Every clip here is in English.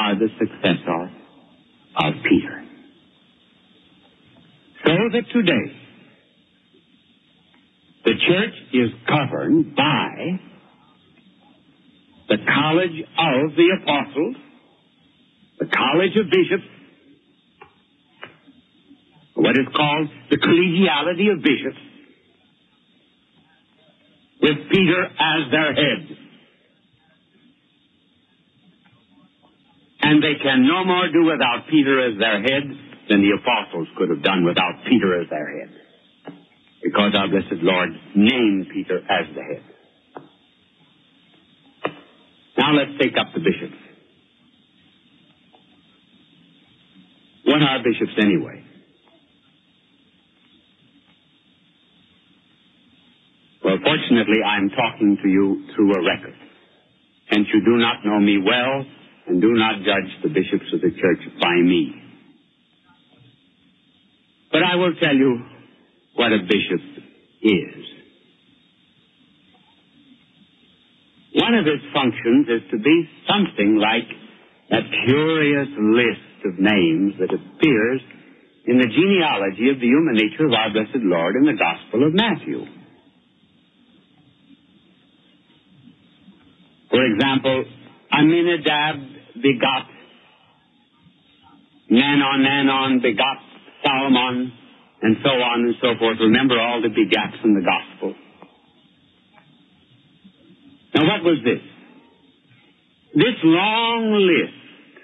are the successor of Peter. So that today, the church is governed by the College of the Apostles, the College of Bishops, what is called the collegiality of bishops, with Peter as their head. And they can no more do without Peter as their head than the apostles could have done without Peter as their head. Because our blessed Lord named Peter as the head. Now let's take up the bishops. What are bishops anyway? Well, fortunately, I'm talking to you through a record. Hence, you do not know me well, and do not judge the bishops of the church by me. But I will tell you what a bishop is. One of its functions is to be something like that curious list of names that appears in the genealogy of the human nature of our blessed Lord in the Gospel of Matthew. For example, Aminadab begot Nanon begot Salmon, and so on and so forth. Remember all the begats in the Gospel. Now what was this? This long list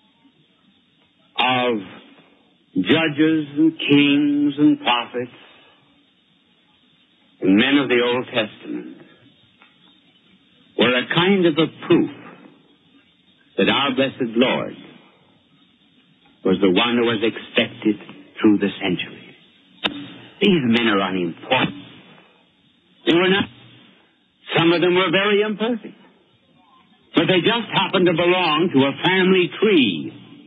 of judges and kings and prophets and men of the Old Testament were a kind of a proof that our blessed Lord was the one who was expected through the centuries. These men are unimportant. They were not. Some of them were very imperfect. But they just happened to belong to a family tree.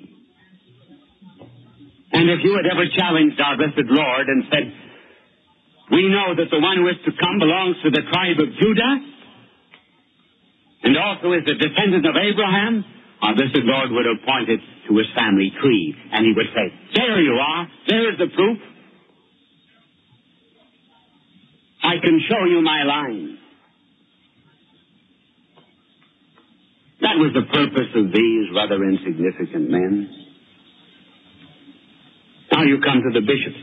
And if you had ever challenged our blessed Lord and said, we know that the one who is to come belongs to the tribe of Judah, and also is a descendant of Abraham, our blessed Lord would have pointed to his family tree, and he would say, there you are, there is the proof. I can show you my line. That was the purpose of these rather insignificant men. Now you come to the bishops.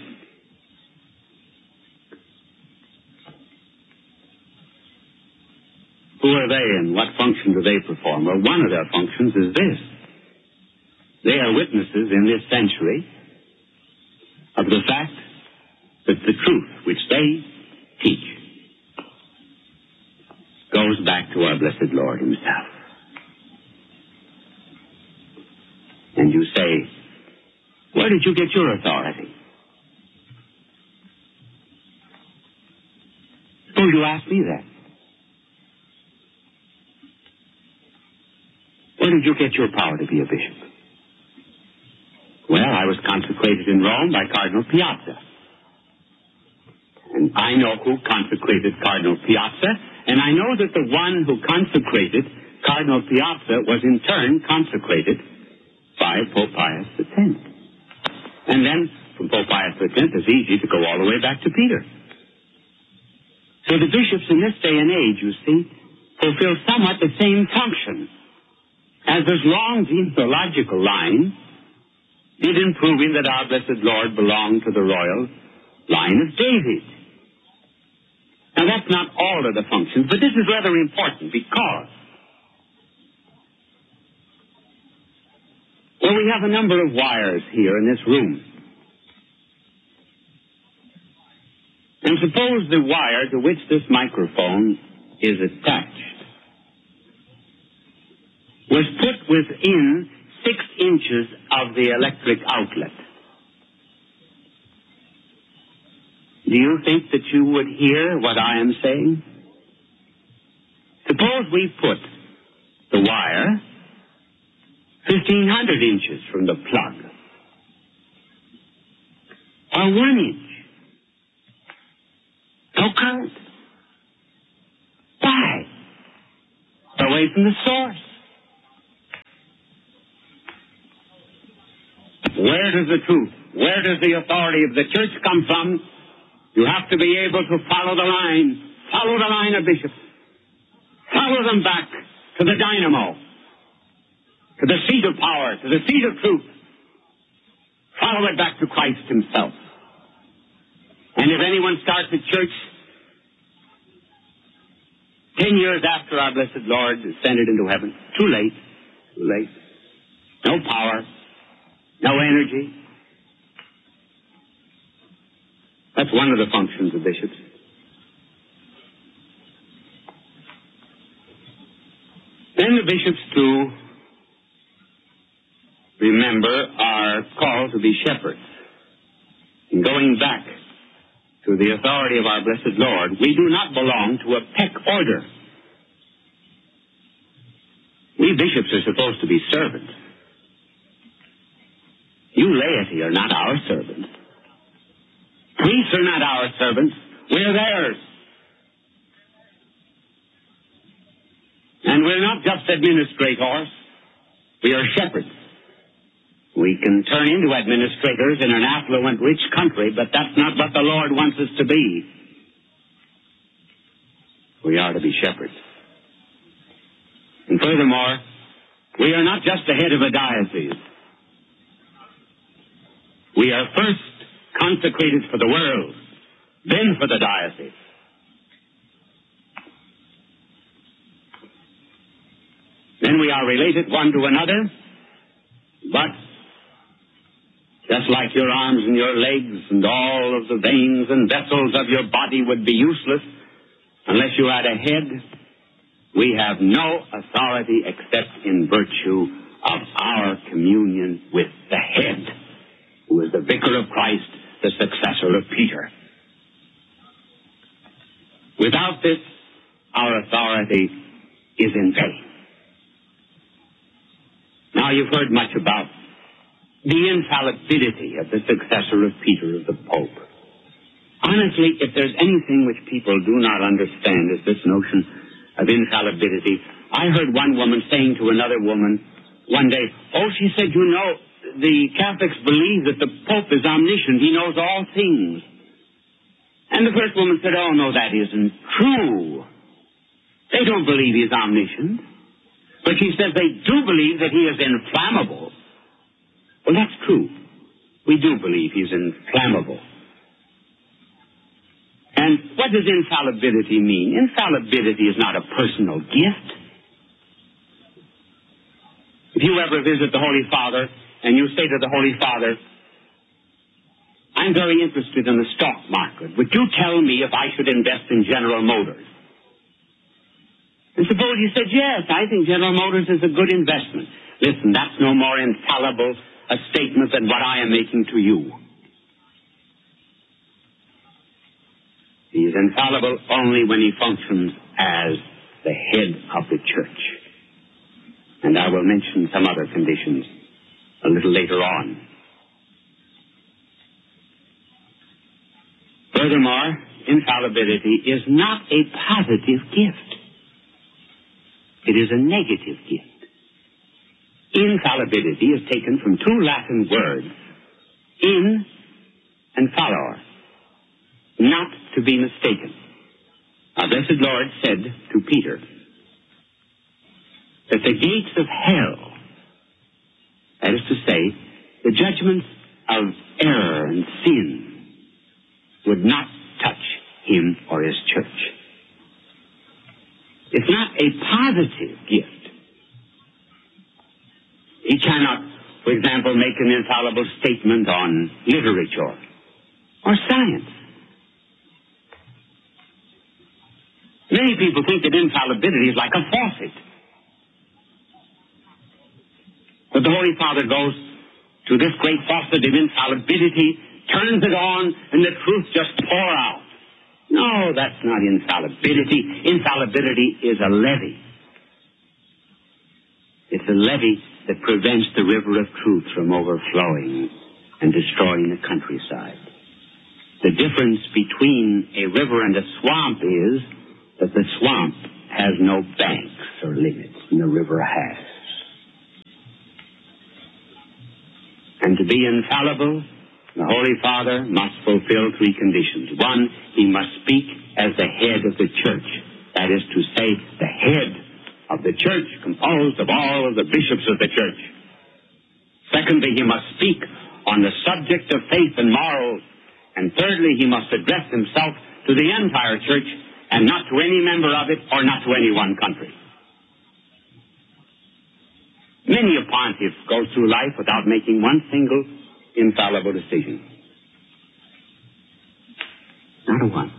Who are they and what function do they perform? Well, one of their functions is this. They are witnesses in this century of the fact that the truth which they teach goes back to our blessed Lord himself. And you say, where did you get your authority? Suppose you ask me that. Where did you get your power to be a bishop? Well, I was consecrated in Rome by Cardinal Piazza. And I know who consecrated Cardinal Piazza, and I know that the one who consecrated Cardinal Piazza was in turn consecrated by Pope Pius X. And then, from Pope Pius X, it's easy to go all the way back to Peter. So the bishops in this day and age, you see, fulfill somewhat the same function as this long genealogical line did in proving that our blessed Lord belonged to the royal line of David. Now that's not all of the functions, but this is rather important because, well, we have a number of wires here in this room. And suppose the wire to which this microphone is attached was put within 6 inches of the electric outlet. Do you think that you would hear what I am saying? Suppose we put the wire 1,500 inches from the plug, or 1 inch. No current. Why? Away from the source. Where does the truth, where does the authority of the church come from? You have to be able to follow the line of bishops. Follow them back to the dynamo, to the seat of power, to the seat of truth. Follow it back to Christ himself. And if anyone starts a church 10 years after our blessed Lord ascended into heaven, too late. No power, no energy. That's one of the functions of bishops. Then the bishops, too, remember, are called to be shepherds. And going back to the authority of our blessed Lord, we do not belong to a peck order. We bishops are supposed to be servants. You laity are not our servants. Priests are not our servants. We're theirs. And we're not just administrators. We are shepherds. We can turn into administrators in an affluent, rich country, but that's not what the Lord wants us to be. We are to be shepherds. And furthermore, we are not just the head of a diocese. We are first consecrated for the world, then for the diocese. Then we are related one to another, but just like your arms and your legs and all of the veins and vessels of your body would be useless unless you had a head, we have no authority except in virtue of our communion with the head, who is the vicar of Christ, the successor of Peter. Without this, our authority is in vain. Now, you've heard much about the infallibility of the successor of Peter, of the Pope. Honestly, if there's anything which people do not understand, is this notion of infallibility. I heard one woman saying to another woman one day, she said, you know, the Catholics believe that the Pope is omniscient. He knows all things. And the first woman said, no, that isn't true. They don't believe he's omniscient. But she says they do believe that he is inflammable. Well, that's true. We do believe he's inflammable. And what does infallibility mean? Infallibility is not a personal gift. If you ever visit the Holy Father and you say to the Holy Father, I'm very interested in the stock market. Would you tell me if I should invest in General Motors? And suppose you said, yes, I think General Motors is a good investment. Listen, that's no more infallible a statement than what I am making to you. He is infallible only when he functions as the head of the church. And I will mention some other conditions a little later on. Furthermore, infallibility is not a positive gift. It is a negative gift. Infallibility is taken from two Latin words, in and fallor, not to be mistaken. Our blessed Lord said to Peter that the gates of hell, that is to say, the judgments of error and sin, would not touch him or his church. It's not a positive gift. He cannot, for example, make an infallible statement on literature or science. Many people think that infallibility is like a faucet. But the Holy Father goes to this great faucet of infallibility, turns it on, and the truth just pours out. No, that's not infallibility. Infallibility is a levee. It's a levee that prevents the river of truth from overflowing and destroying the countryside. The difference between a river and a swamp is that the swamp has no banks or limits, and the river has. And to be infallible, the Holy Father must fulfill three conditions. One, he must speak as the head of the church. That is to say, the head of the church, composed of all of the bishops of the church. Secondly, he must speak on the subject of faith and morals. And thirdly, he must address himself to the entire church and not to any member of it or not to any one country. Many a pontiff goes through life without making one single infallible decision. Not a one.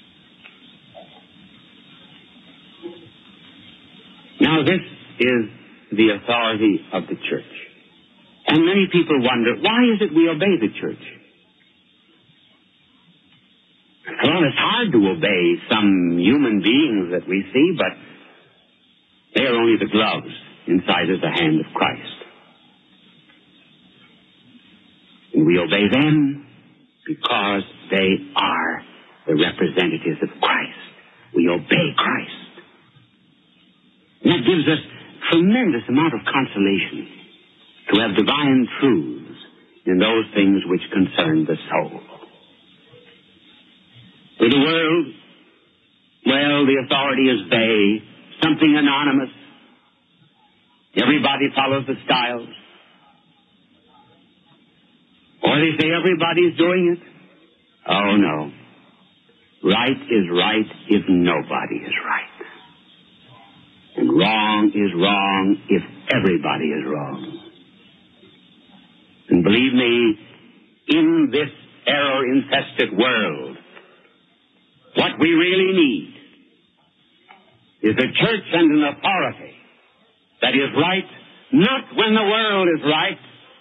Now, this is the authority of the church. And many people wonder, why is it we obey the church? Well, it's hard to obey some human beings that we see, but they are only the gloves inside of the hand of Christ. And we obey them because they are the representatives of Christ. We obey Christ. And that gives us tremendous amount of consolation to have divine truths in those things which concern the soul. To the world, well, the authority is they, something anonymous. Everybody follows the styles. Or they say everybody's doing it. Oh, no. Right is right if nobody is right. And wrong is wrong if everybody is wrong. And believe me, in this error-infested world, what we really need is a church and an authority that is right, not when the world is right,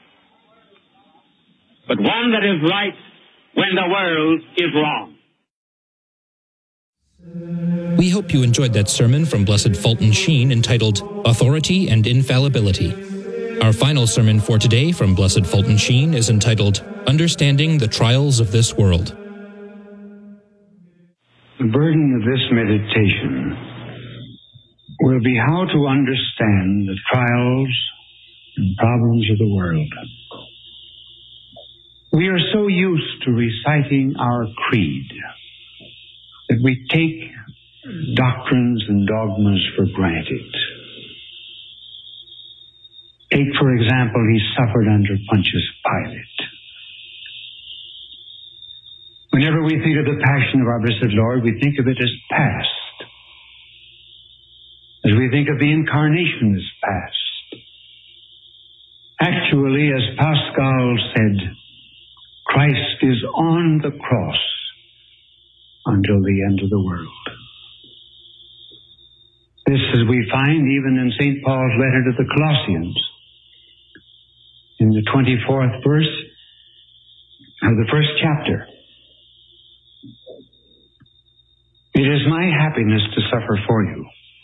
but one that is right when the world is wrong. We hope you enjoyed that sermon from Blessed Fulton Sheen entitled Authority and Infallibility. Our final sermon for today from Blessed Fulton Sheen is entitled Understanding the Trials of This World. The burden of this meditation will be how to understand the trials and problems of the world. We are so used to reciting our creed that we take doctrines and dogmas for granted. Take, for example, he suffered under Pontius Pilate. Whenever we think of the passion of our blessed Lord, we think of it as past. As we think of the incarnation as past. Actually, as Pascal said, Christ is on the cross until the end of the world. This, as we find even in St. Paul's letter to the Colossians, in the 24th verse of the first chapter. It is my happiness to suffer for you.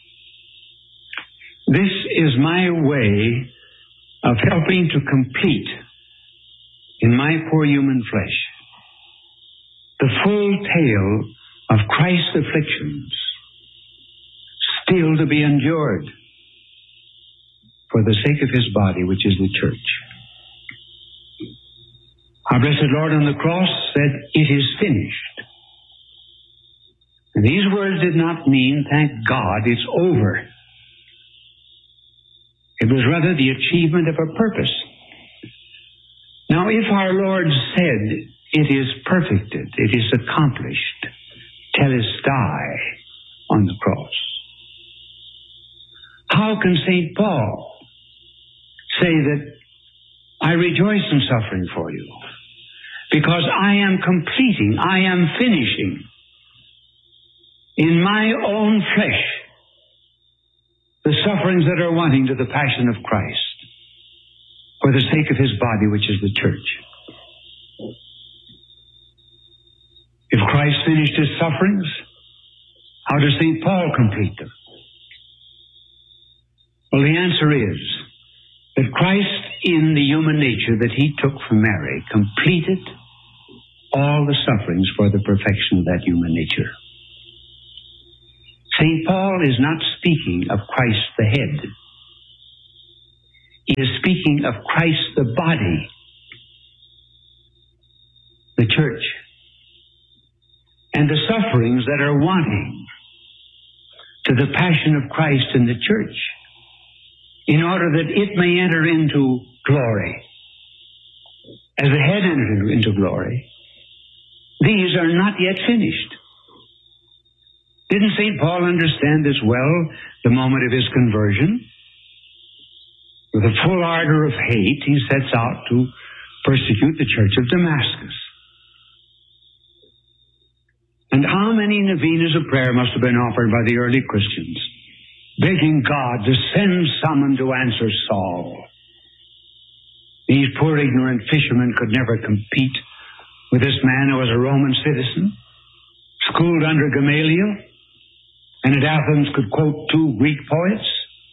This is my way of helping to complete in my poor human flesh the full tale of Christ's afflictions still to be endured for the sake of his body, which is the church. Our blessed Lord on the cross said, "It is finished." And these words did not mean, thank God, it's over. It was rather the achievement of a purpose. Now, if our Lord said, "It is perfected, it is accomplished," telestai, on the cross, how can St. Paul say that I rejoice in suffering for you? Because I am completing, I am finishing in my own flesh the sufferings that are wanting to the passion of Christ for the sake of his body, which is the church. If Christ finished his sufferings, how does St. Paul complete them? Well, the answer is that Christ, in the human nature that he took from Mary, completed all the sufferings for the perfection of that human nature. St. Paul is not speaking of Christ the head. He is speaking of Christ the body, the church and the sufferings that are wanting to the passion of Christ in the church in order that it may enter into glory as it had entered into glory. These are not yet finished. Didn't St. Paul understand this well the moment of his conversion? With a full ardor of hate, he sets out to persecute the church of Damascus. And how many novenas of prayer must have been offered by the early Christians, begging God to send someone to answer Saul. These poor ignorant fishermen could never compete with this man who was a Roman citizen, schooled under Gamaliel, and at Athens could quote 2 Greek poets.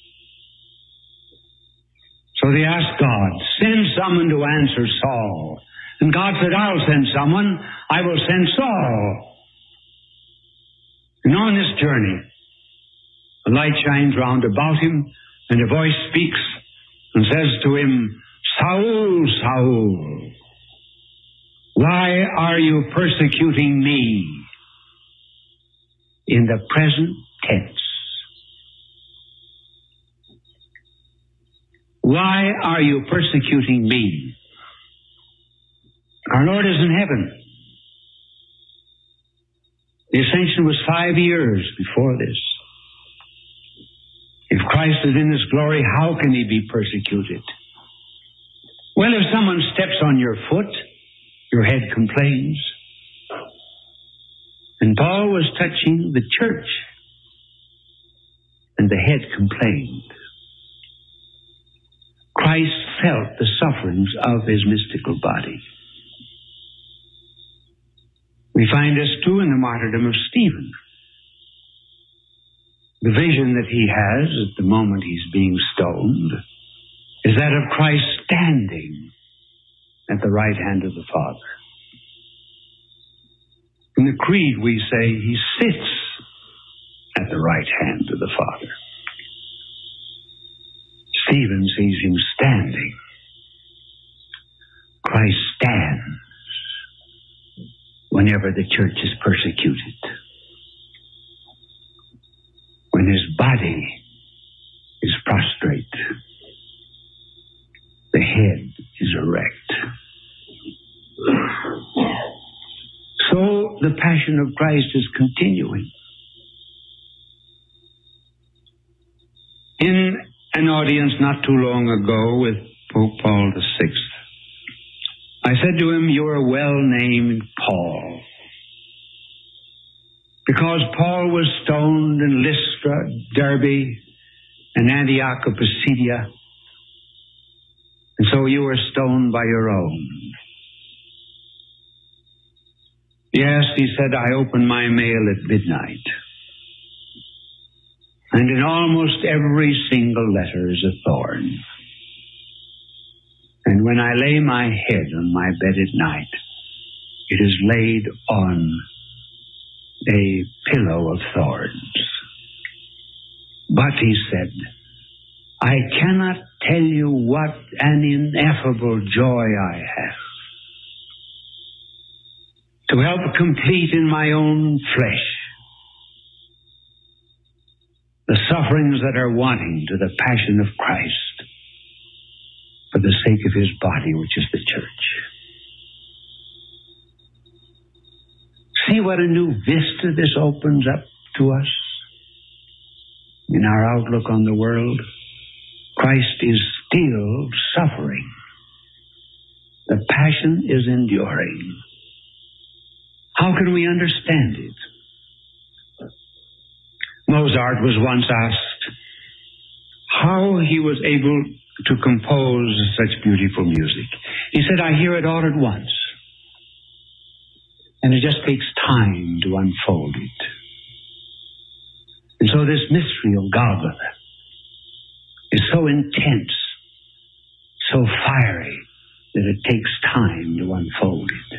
So they asked God, send someone to answer Saul. And God said, I'll send someone. I will send Saul. And on this journey, a light shines round about him, and a voice speaks and says to him, Saul, Saul, why are you persecuting me? In the present tense. Why are you persecuting me? Our Lord is in heaven. The ascension was 5 years before this. If Christ is in his glory, how can he be persecuted? Well, if someone steps on your foot, your head complains. And Paul was touching the church, and the head complained. Christ felt the sufferings of his mystical body. We find this too in the martyrdom of Stephen. The vision that he has at the moment he's being stoned is that of Christ standing at the right hand of the Father. In the Creed we say he sits at the right hand of the Father. Stephen sees him standing. Christ stands whenever the church is persecuted. When his body is prostrate, the head is erect. So the passion of Christ is continuing. In an audience not too long ago with Pope Paul VI, I said to him, you are well named Paul. Because Paul was stoned in Lystra, Derbe, and Antioch of Pisidia, and so you were stoned by your own. Yes, he said, I open my mail at midnight. And in almost every single letter is a thorn. And when I lay my head on my bed at night, it is laid on a pillow of thorns. But, he said, I cannot tell you what an ineffable joy I have to help complete in my own flesh the sufferings that are wanting to the passion of Christ for the sake of his body, which is the church. See what a new vista this opens up to us in our outlook on the world. Christ is still suffering. The passion is enduring. How can we understand it? Mozart was once asked how he was able to compose such beautiful music. He said, I hear it all at once. And it just takes time to unfold it. And so this mystery of Golgotha is so intense, so fiery, that it takes time to unfold it.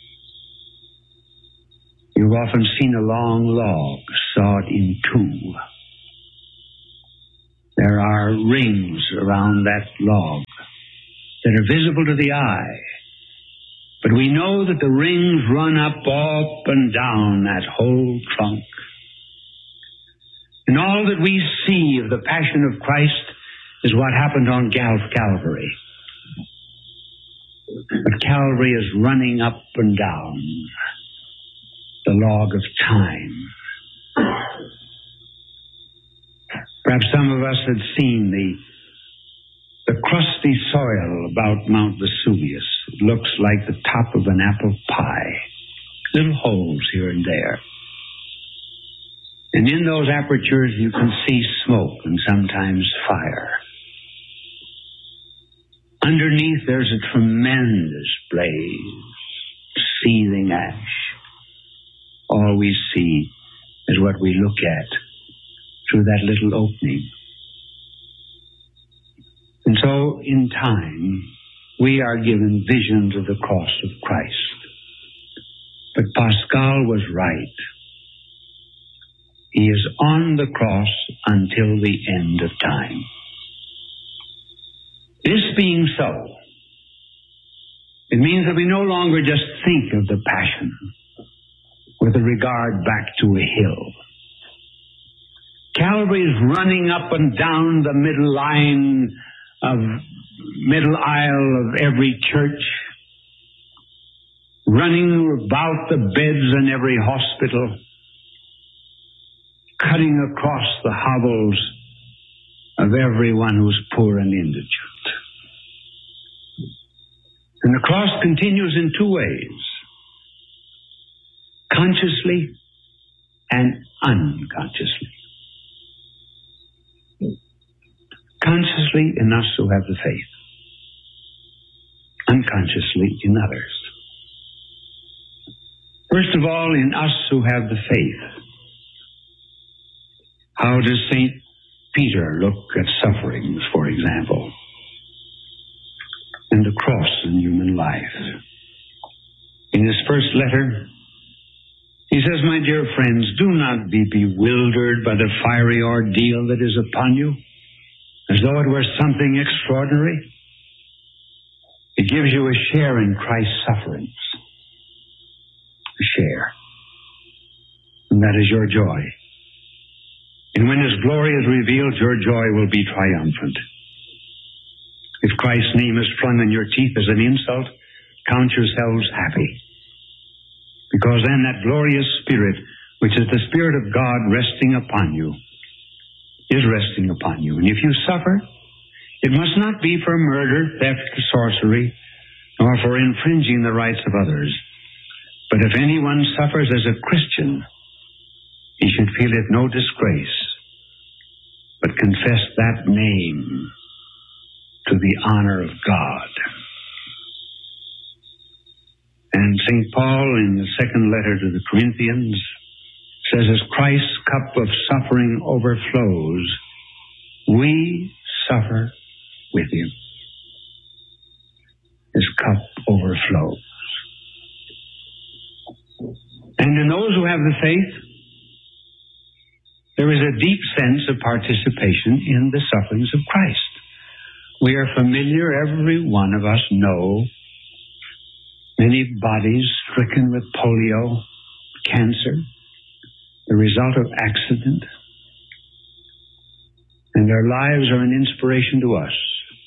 You've often seen a long log sawed in two. There are rings around that log that are visible to the eye, But we know that the rings run up and down that whole trunk. And all that we see of the passion of Christ is what happened on Calvary. But Calvary is running up and down the log of time. Perhaps some of us had seen the crusty soil about Mount Vesuvius. It looks like the top of an apple pie. Little holes here and there. And in those apertures you can see smoke and sometimes fire. Underneath there's a tremendous blaze, seething ash. All we see is what we look at through that little opening. And so, in time, we are given visions of the cross of Christ. But Pascal was right. He is on the cross until the end of time. This being so, it means that we no longer just think of the passion with a regard back to a hill. Calvary is running up and down the middle aisle of every church, running about the beds in every hospital, cutting across the hovels of everyone who's poor and indigent. And the cross continues in two ways, consciously and unconsciously. Consciously in us who have the faith, unconsciously in others. First of all, in us who have the faith. How does St. Peter look at sufferings, for example, and the cross in human life? In his first letter, he says, "My dear friends, do not be bewildered by the fiery ordeal that is upon you, as though it were something extraordinary. It gives you a share in Christ's sufferings. A share. And that is your joy. And when his glory is revealed, your joy will be triumphant. If Christ's name is flung in your teeth as an insult, count yourselves happy. Because then that glorious Spirit, which is the Spirit of God resting upon you, is resting upon you. And if you suffer, it must not be for murder, theft, sorcery, nor for infringing the rights of others. But if anyone suffers as a Christian, he should feel it no disgrace, but confess that name to the honor of God." And St. Paul, in the second letter to the Corinthians, says, "As Christ's cup of suffering overflows, we suffer with him." His cup overflows. And in those who have the faith, there is a deep sense of participation in the sufferings of Christ. We are familiar, every one of us know, many bodies stricken with polio, cancer, the result of accident, and their lives are an inspiration to us.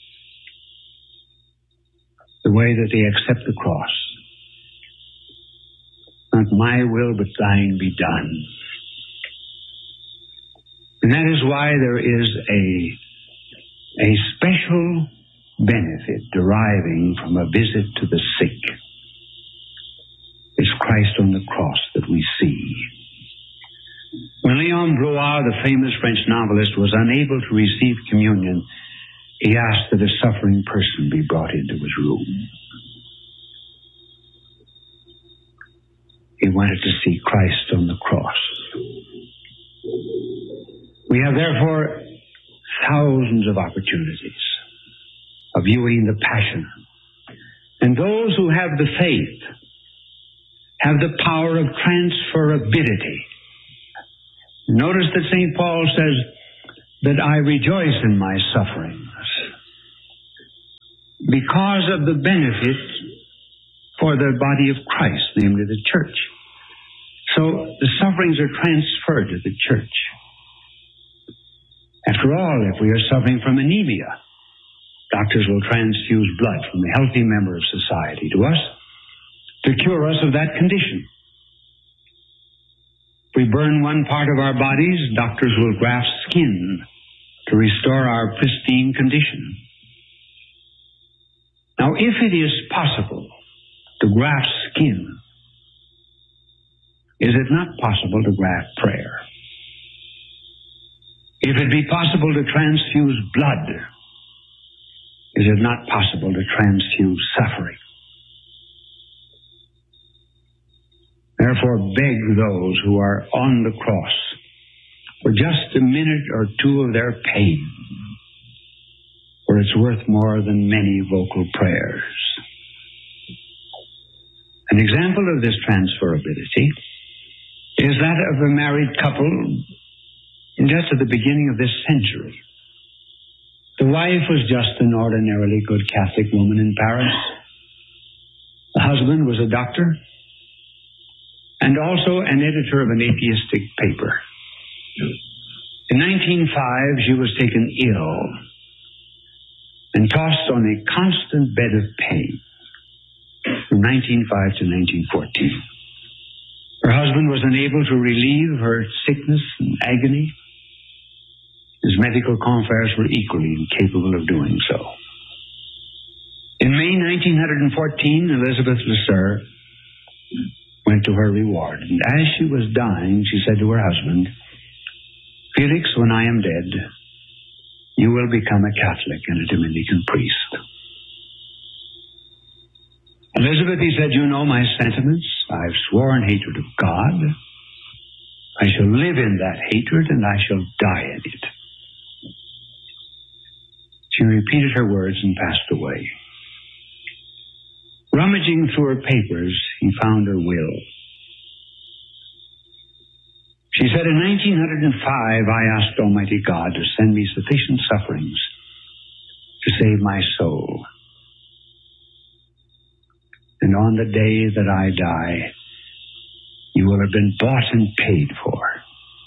The way that they accept the cross. Not my will, but thine be done. And that is why there is a special benefit deriving from a visit to the sick. It's Christ on the cross that we see. When Léon Blois, the famous French novelist, was unable to receive communion, he asked that a suffering person be brought into his room. He wanted to see Christ on the cross. We have therefore thousands of opportunities of viewing the passion. And those who have the faith have the power of transferability. Notice that St. Paul says that I rejoice in my sufferings because of the benefit for for the body of Christ, namely the church. So the sufferings are transferred to the church. After all, if we are suffering from anemia, doctors will transfuse blood from a healthy member of society to us to cure us of that condition. If we burn one part of our bodies, doctors will graft skin to restore our pristine condition. Now, if it is possible to graft skin, is it not possible to graft prayer? If it be possible to transfuse blood, is it not possible to transfuse suffering? Therefore, beg those who are on the cross for just a minute or two of their pain, for it's worth more than many vocal prayers. An example of this transferability is that of a married couple just at the beginning of this century. The wife was just an ordinarily good Catholic woman in Paris. The husband was a doctor and also an editor of an atheistic paper. In 1905, she was taken ill and tossed on a constant bed of pain from 1905 to 1914. Her husband was unable to relieve her sickness and agony. His medical confreres were equally incapable of doing so. In May 1914, Elizabeth Lesueur went to her reward. And as she was dying, she said to her husband, "Felix, when I am dead, you will become a Catholic and a Dominican priest." "Elizabeth," he said, "you know my sentiments. I've sworn hatred of God. I shall live in that hatred and I shall die in it." She repeated her words and passed away. Rummaging through her papers, he found her will. She said, "In 1905, I asked Almighty God to send me sufficient sufferings to save my soul. And on the day that I die, you will have been bought and paid for.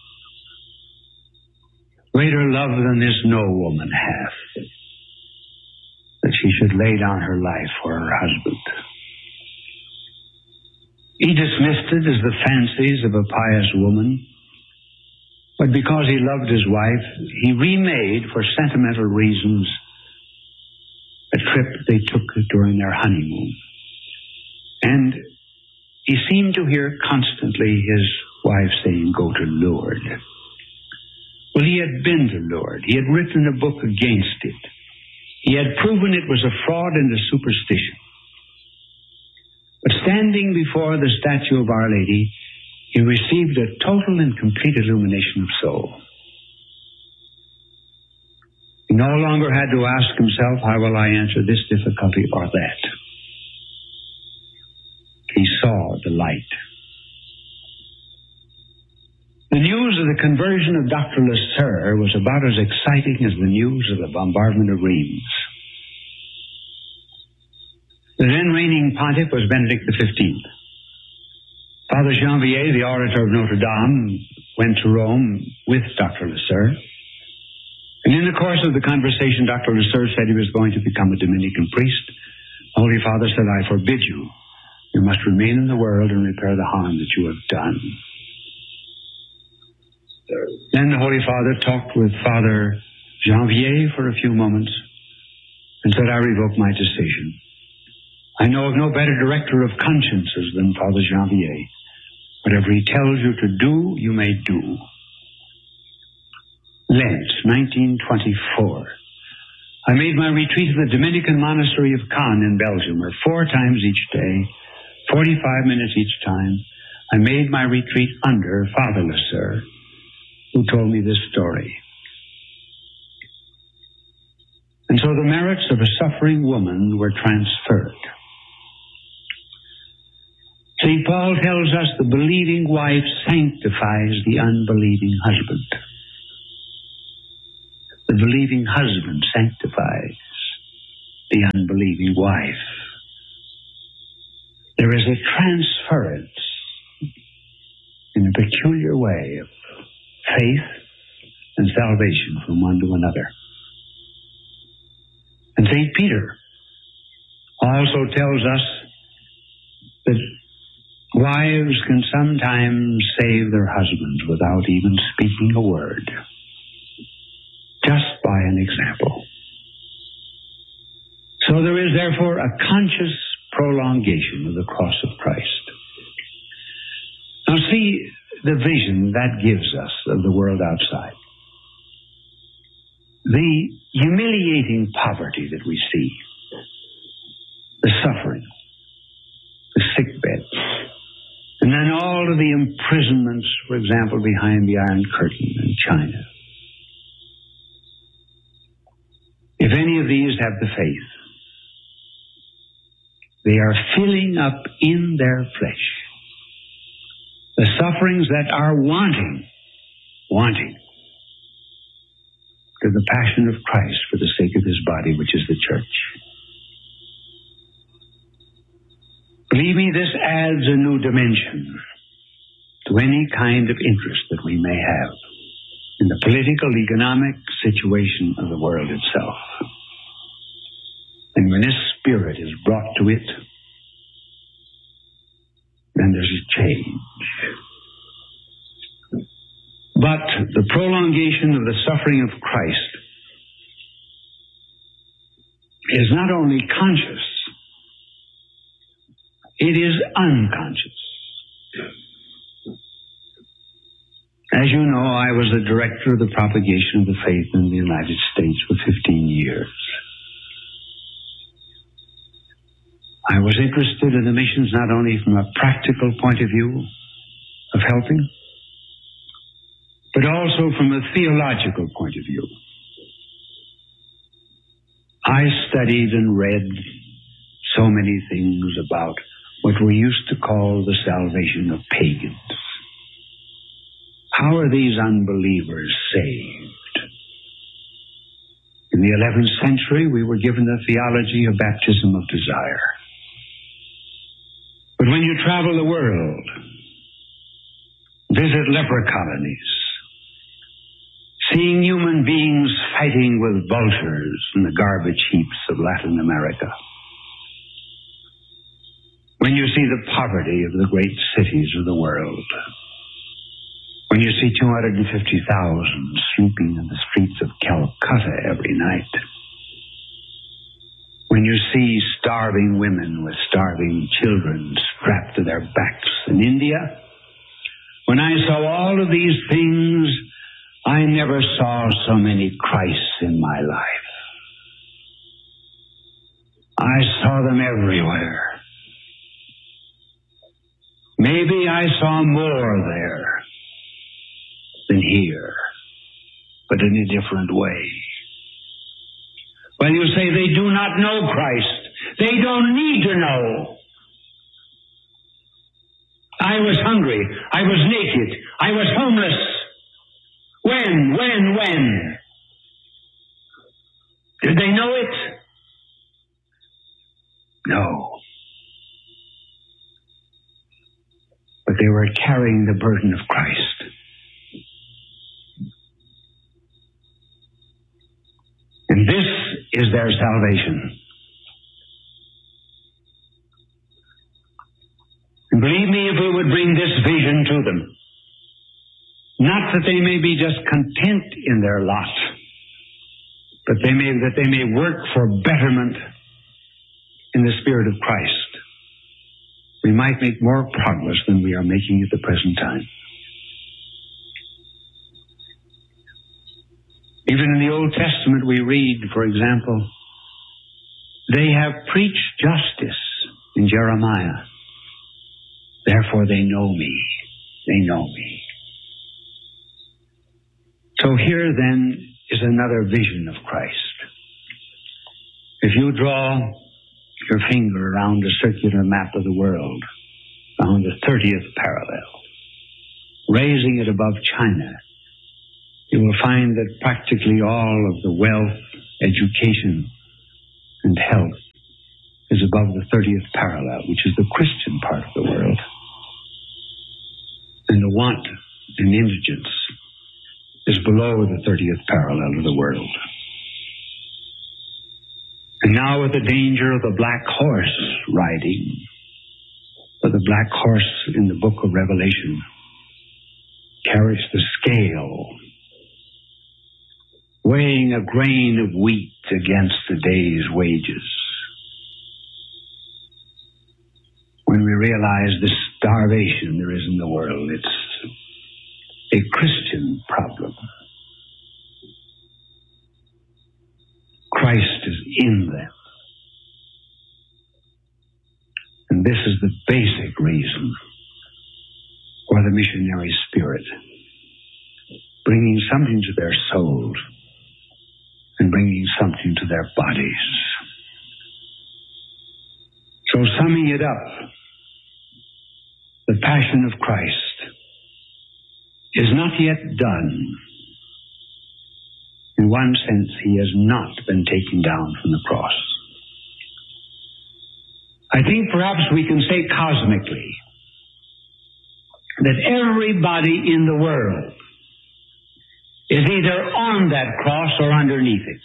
Greater love than this no woman hath, that she should lay down her life for her husband." He dismissed it as the fancies of a pious woman, but because he loved his wife, he remade, for sentimental reasons, a trip they took during their honeymoon. And he seemed to hear constantly his wife saying, "Go to Lourdes." Well, he had been to Lourdes. He had written a book against it. He had proven it was a fraud and a superstition. But standing before the statue of Our Lady, he received a total and complete illumination of soul. He no longer had to ask himself, "How will I answer this difficulty or that?" He saw the light. The news of the conversion of Dr. Lesueur was about as exciting as the news of the bombardment of Rheims. The then reigning pontiff was Benedict XV. Father Janvier, the orator of Notre Dame, went to Rome with Dr. Lesueur. And in the course of the conversation, Dr. Lesueur said he was going to become a Dominican priest. The Holy Father said, "I forbid you. You must remain in the world and repair the harm that you have done." Then the Holy Father talked with Father Janvier for a few moments and said, "I revoke my decision. I know of no better director of consciences than Father Janvier. Whatever he tells you to do, you may do." Lent, 1924. I made my retreat in the Dominican monastery of Caen in Belgium, where 4 times each day, 45 minutes each time, I made my retreat under Father Lesueur, who told me this story. And so the merits of a suffering woman were transferred. St. Paul tells us the believing wife sanctifies the unbelieving husband. The believing husband sanctifies the unbelieving wife. there is a transference in a peculiar way of faith and salvation from one to another. And St. Peter also tells us that wives can sometimes save their husbands without even speaking a word, just by an example. So there is therefore a conscious prolongation of the cross of Christ. Now see the vision that gives us of the world outside. The humiliating poverty that we see, the suffering, the sick beds, and then all of the imprisonments, for example, behind the Iron Curtain in China. If any of these have the faith, they are filling up in their flesh the sufferings that are wanting to the passion of Christ for the sake of his body, which is the church. Believe me, this adds a new dimension to any kind of interest that we may have in the political, economic situation of the world itself. And when this spirit is brought to it, then there's a change. But the prolongation of the suffering of Christ is not only conscious, it is unconscious. As you know, I was the director of the propagation of the faith in the United States for 15 years. I was interested in the missions not only from a practical point of view of helping, but also from a theological point of view. I studied and read so many things about what we used to call the salvation of pagans. How are these unbelievers saved? In the 11th century, we were given the theology of baptism of desire. But when you travel the world, visit leper colonies, seeing human beings fighting with vultures in the garbage heaps of Latin America, when you see the poverty of the great cities of the world, when you see 250,000 sleeping in the streets of Calcutta every night, when you see starving women with starving children strapped to their backs in India, when I saw all of these things, I never saw so many Christs in my life. I saw them everywhere. Maybe I saw more there than here, but in a different way. Well, you say they do not know Christ. They don't need to know. I was hungry. I was naked. I was homeless. When? Did they know it? No. But they were carrying the burden of Christ. And this is their salvation. And believe me, if we would bring this vision to them, not that they may be just content in their lot, but that they may work for betterment in the Spirit of Christ, we might make more progress than we are making at the present time. Even in the Old Testament we read, for example, they have preached justice in Jeremiah. Therefore they know me. They know me. So here then is another vision of Christ. If you draw your finger around a circular map of the world, around the 30th parallel, raising it above China, you will find that practically all of the wealth, education, and health is above the 30th parallel, which is the Christian part of the world. And the want and indigence is below the 30th parallel of the world. And now with the danger of the black horse riding, for the black horse in the book of Revelation carries the scale, weighing a grain of wheat against the day's wages. When we realize the starvation there is in the world, it's a Christian problem. Christ is in them. And this is the basic reason for the missionary spirit, bringing something to their souls and bringing something to their bodies. So summing it up, the passion of Christ is not yet done. In one sense, he has not been taken down from the cross. I think perhaps we can say cosmically that everybody in the world is either on that cross or underneath it.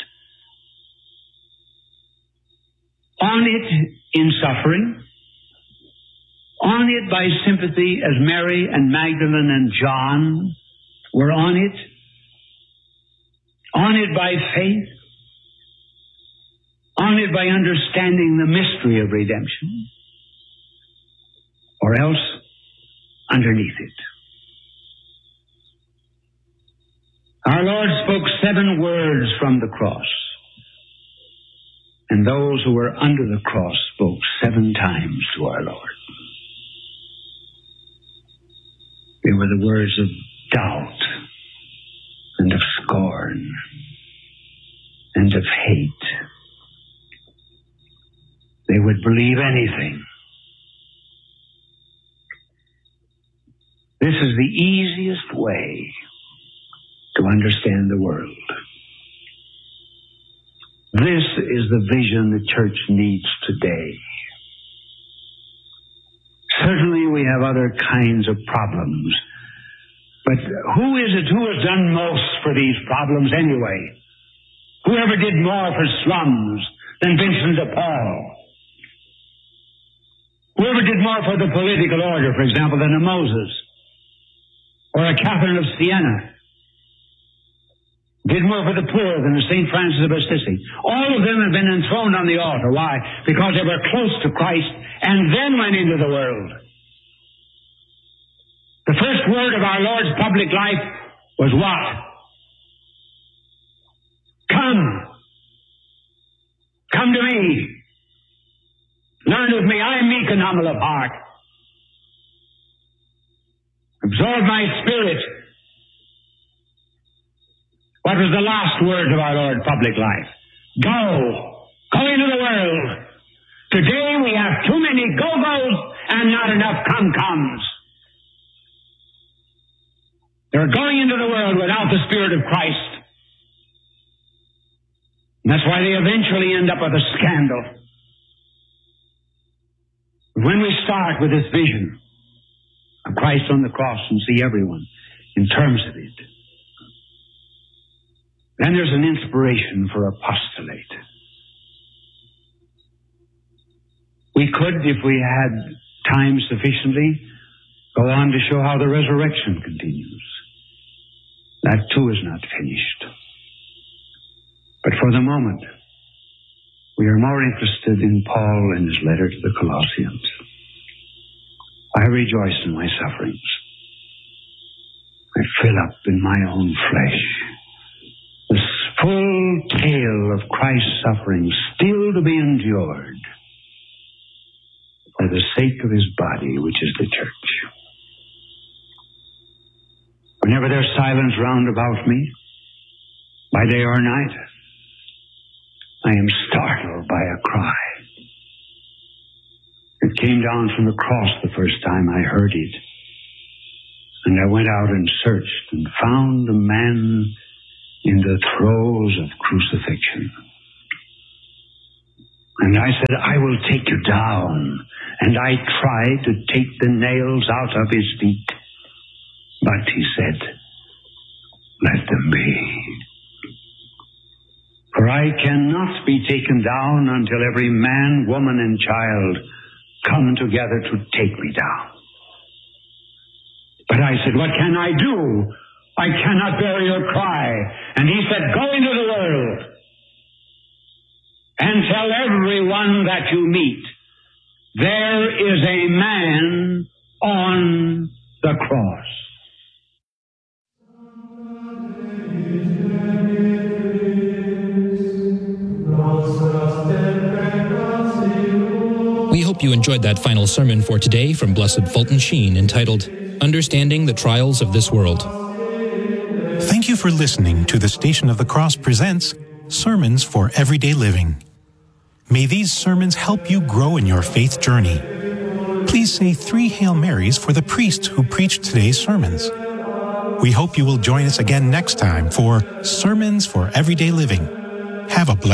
On it in suffering, on it by sympathy as Mary and Magdalene and John were on it by faith, on it by understanding the mystery of redemption, or else underneath it. Our Lord spoke 7 words from the cross, and those who were under the cross spoke 7 times to our Lord. They were the words of doubt and of scorn and of hate. They would believe anything. This is the easiest way to understand the world. This is the vision the church needs today. Certainly we have other kinds of problems, but who is it who has done most for these problems anyway? Whoever did more for slums than Vincent de Paul? Whoever did more for the political order, for example, than a Moses or a Catherine of Siena? Did more for the poor than a St. Francis of Assisi. All of them have been enthroned on the altar. Why? Because they were close to Christ and then went into the world. The first word of our Lord's public life was what? Come. Come to me. Learn of me. I am meek and humble of heart. Absorb my spirit. What was the last word of our Lord's public life? Go. Go into the world. Today we have too many go-go's and not enough come-comes. They're going into the world without the Spirit of Christ. And that's why they eventually end up with a scandal. When we start with this vision of Christ on the cross and see everyone in terms of it, then there's an inspiration for apostolate. We could, if we had time sufficiently, go on to show how the resurrection continues. That too is not finished. But for the moment, we are more interested in Paul and his letter to the Colossians. I rejoice in my sufferings. I fill up in my own flesh the full tale of Christ's sufferings still to be endured for the sake of his body, which is the church. Whenever there's silence round about me, by day or night, I am startled by a cry. It came down from the cross the first time I heard it. And I went out and searched and found a man in the throes of crucifixion. And I said, I will take you down. And I tried to take the nails out of his feet. But he said, let them be. For I cannot be taken down until every man, woman, and child come together to take me down. But I said, what can I do? I cannot bear your cry. And he said, go into the world and tell everyone that you meet, there is a man on the cross. We hope you enjoyed that final sermon for today from Blessed Fulton Sheen, entitled Understanding the Trials of This World. Thank you for listening to the Station of the Cross presents Sermons for Everyday Living. May these sermons help you grow in your faith journey. Please say 3 Hail Marys for the priests who preached today's sermons. We hope you will join us again next time for Sermons for Everyday Living. Have a blessed